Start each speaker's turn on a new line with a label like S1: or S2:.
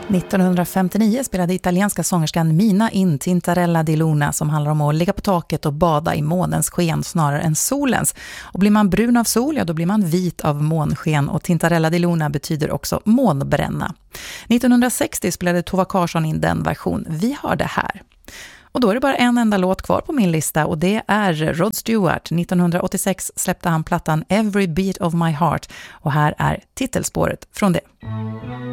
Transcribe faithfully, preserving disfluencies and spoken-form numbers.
S1: nittonhundrafemtionio spelade italienska sångerskan Mina in Tintarella di Luna, som handlar om att ligga på taket och bada i månens sken snarare än solens. Och blir man brun av sol, ja då blir man vit av månsken, och Tintarella di Luna betyder också månbränna. nittonhundrasextio spelade Tova Karsson in den version vi har det här. Och då är det bara en enda låt kvar på min lista, och det är Rod Stewart. nittonhundraåttiosex släppte han plattan Every Beat of My Heart, och här är titelspåret från det.